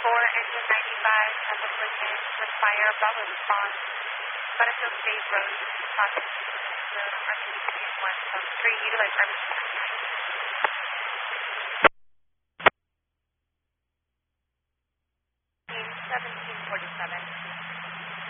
engine 95, traffic collision with fire, Bravo response. Butterfield State Road, crossing the RTC 1 from 3, utilize RTC 9.